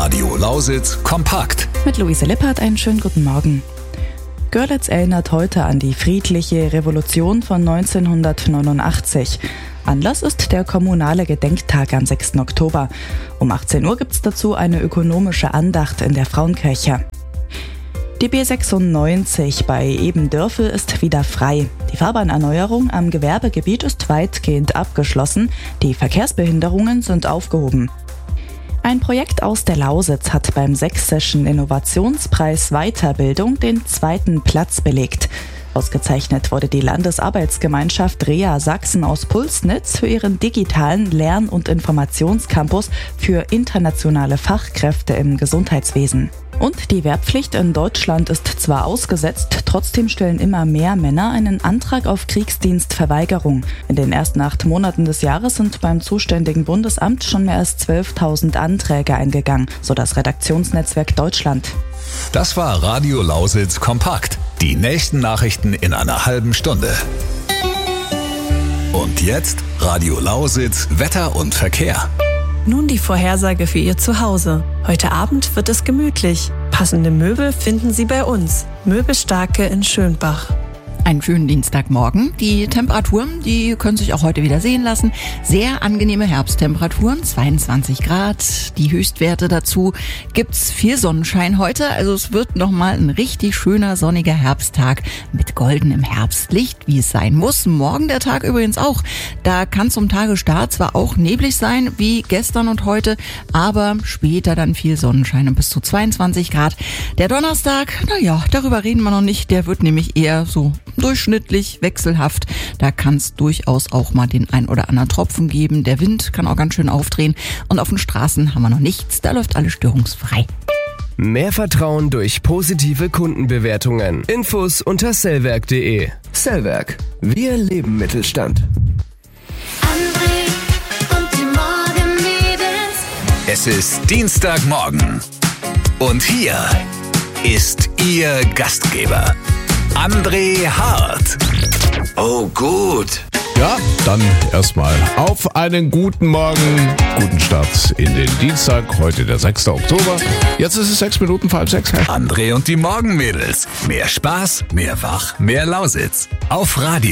Radio Lausitz kompakt. Mit Luise Lippert einen schönen guten Morgen. Görlitz erinnert heute an die friedliche Revolution von 1989. Anlass ist der kommunale Gedenktag am 6. Oktober. Um 18 Uhr gibt es dazu eine ökonomische Andacht in der Frauenkirche. Die B96 bei Ebendörfel ist wieder frei. Die Fahrbahnerneuerung am Gewerbegebiet ist weitgehend abgeschlossen. Die Verkehrsbehinderungen sind aufgehoben. Ein Projekt aus der Lausitz hat beim Sächsischen Innovationspreis Weiterbildung den 2. Platz belegt. Ausgezeichnet wurde die Landesarbeitsgemeinschaft Rea Sachsen aus Pulsnitz für ihren digitalen Lern- und Informationscampus für internationale Fachkräfte im Gesundheitswesen. Und die Wehrpflicht in Deutschland ist zwar ausgesetzt, trotzdem stellen immer mehr Männer einen Antrag auf Kriegsdienstverweigerung. In den ersten 8 Monaten des Jahres sind beim zuständigen Bundesamt schon mehr als 12.000 Anträge eingegangen, so das Redaktionsnetzwerk Deutschland. Das war Radio Lausitz kompakt. Die nächsten Nachrichten in einer halben Stunde. Und jetzt Radio Lausitz Wetter und Verkehr. Nun die Vorhersage für Ihr Zuhause. Heute Abend wird es gemütlich. Passende Möbel finden Sie bei uns. Möbelstarke in Schönbach. Einen schönen Dienstagmorgen. Die Temperaturen, die können sich auch heute wieder sehen lassen. Sehr angenehme Herbsttemperaturen, 22 Grad. Die Höchstwerte dazu gibt's viel Sonnenschein heute. Also es wird nochmal ein richtig schöner sonniger Herbsttag mit goldenem Herbstlicht, wie es sein muss. Morgen der Tag übrigens auch. Da kann zum Tagesstart zwar auch neblig sein, wie gestern und heute, aber später dann viel Sonnenschein und bis zu 22 Grad. Der Donnerstag, naja, darüber reden wir noch nicht. Der wird nämlich eher so durchschnittlich, wechselhaft. Da kann es durchaus auch mal den ein oder anderen Tropfen geben. Der Wind kann auch ganz schön aufdrehen. Und auf den Straßen haben wir noch nichts. Da läuft alles störungsfrei. Mehr Vertrauen durch positive Kundenbewertungen. Infos unter sellwerk.de. Sellwerk. Wir leben Mittelstand. André und die Morgenmädels. Es ist Dienstagmorgen. Und hier ist Ihr Gastgeber, André Hart. Oh gut. Ja, dann erstmal auf einen guten Morgen, guten Start in den Dienstag, heute der 6. Oktober. Jetzt ist es 6 Minuten vor halb 6. André und die Morgenmädels. Mehr Spaß, mehr Wach, mehr Lausitz. Auf Radio